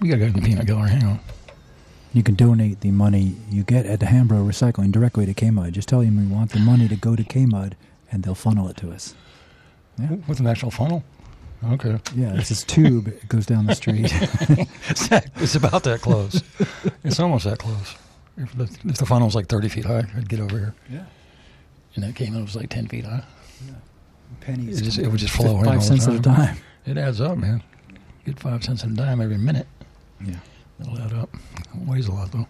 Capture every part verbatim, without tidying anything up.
We got to go to the peanut gallery. Hang on. You can donate the money you get at the Hambro Recycling directly to K-Mud. Just tell them we want the money to go to K-Mud, and they'll funnel it to us. Yeah. With an actual funnel? Okay. Yeah, it's this tube. It goes down the street. it's, that, it's about that close. It's almost that close. If the, if the funnel was like thirty feet high, I'd get over here. Yeah. And that came, it was like ten feet high. Yeah. Pennies. It, just, it would just flow in all Five cents the time. at a time. It adds up, man. Get five cents at a dime every minute. Yeah. It'll add up. It weighs a lot, though.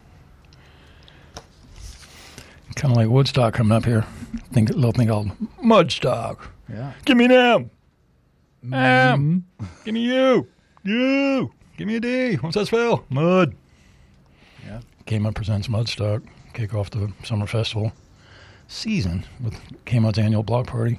Kind of like Woodstock coming up here. Think, a little thing called Mudstock. Yeah. Give me them. Mm-hmm. M. Give me you. You. Give me a D. What's that spell? Mud. Yeah. Came Up presents Mudstock. Kick off the summer festival season with K-Mud's annual block party.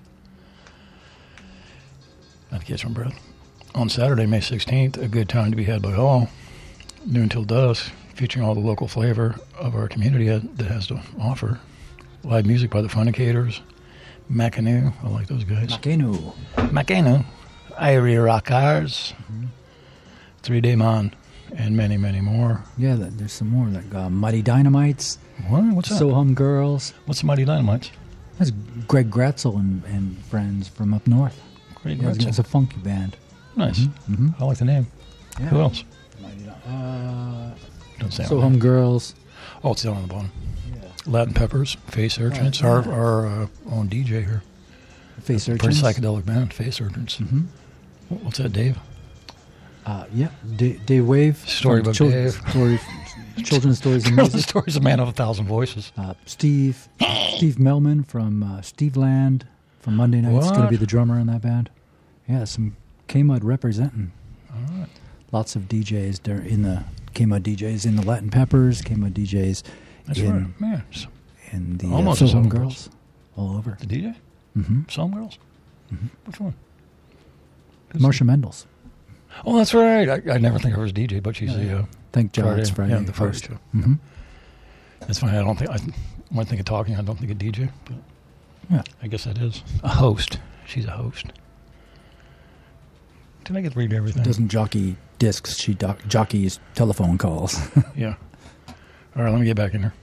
Got to catch my breath. On Saturday, May sixteenth, a good time to be had by all. Noon till dusk, featuring all the local flavor of our community that has to offer. Live music by the Funicators. Mackinac, I like those guys. Mackinac. Mackinac. Irie Rockars. Mm-hmm. Three Day Man. And many, many more. Yeah, there's some more. Like uh, Mighty Dynamites. What? What's that? Sohum Girls. What's the Mighty Dynamites? That's Greg Gratzel and, and friends from up north. Greg yeah, Gratzel. It's a funky band. Nice. Mm-hmm. Mm-hmm. I like the name. Yeah. Who else? Uh, Don't say Sohum Girls. Oh, it's down on the bottom. Yeah. Latin Peppers, Face Urchins, yeah. our, our uh, own D J here. Face Pretty Urchins. psychedelic band, Face Urchins. Mm-hmm. What's that, Dave? Uh, yeah, D- Dave Wave. Storybook Chil- Dave. Story, children's stories and the music. story's a man of a thousand voices. Uh, Steve, Steve Melman from uh, Steve Land from Monday Night's going to What? be the drummer in that band. Yeah, some K-Mud representing. All right. Lots of D Js there in the K-Mud D Js in the Latin Peppers, K-Mud D Js That's in, right, man. So, in the Almost uh, the Sohum Sohum Girls, all over. the D J? Mm-hmm. Some girls? Mm-hmm. Which one? Marsha Mendels. Oh, that's right. I, I never think of her as D J, but she's Yeah. the uh, Thank John, Friday, it's Friday. yeah, the Friday first. show. Mm-hmm. That's funny. I don't think I when I think of talking. I don't think of D J, but Yeah. I guess that is a host. She's a host. Did I get to read everything? Doesn't jockey discs, she doc- jockeys telephone calls. Yeah. All right, let me get back in here.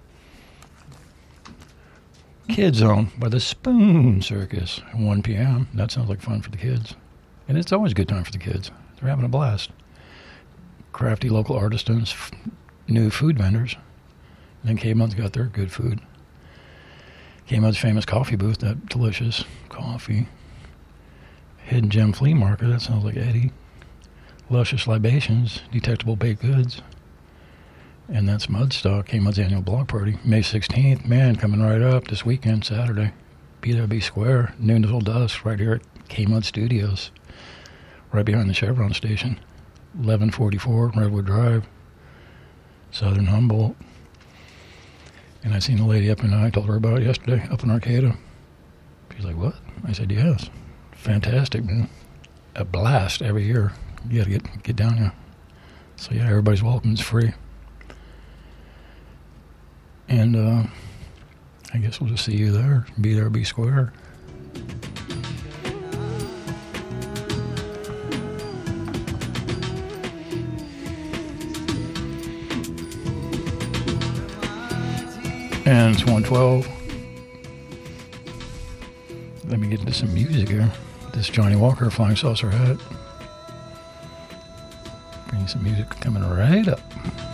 Kids Zone by the Spoon Circus at one p.m. That sounds like fun for the kids. And it's always a good time for the kids. They're having a blast. Crafty local artisans, f- new food vendors. And then K-Mud's got their good food. K-Mud's famous coffee booth, that delicious coffee. Hidden Gem Flea Market, that sounds like Eddie. Luscious Libations, Detectable Baked Goods. And that's Mudstock, K-Mud's annual block party. May sixteenth, man, coming right up this weekend, Saturday. B W Square, noon till dusk, right here at K-Mud Studios. Right behind the Chevron station. eleven forty-four Redwood Drive, Southern Humboldt. And I seen a lady up in, I told her about it yesterday, up in Arcata. She's like, what? I said, yes. Fantastic, man. A blast every year. You got to get get down here. So, yeah, everybody's welcome. It's free. And uh, I guess we'll just see you there. Be there, be square. And it's one twelve. Let me get into some music here. This Johnny Walker Flying Saucer Hat. Bring some music coming right up.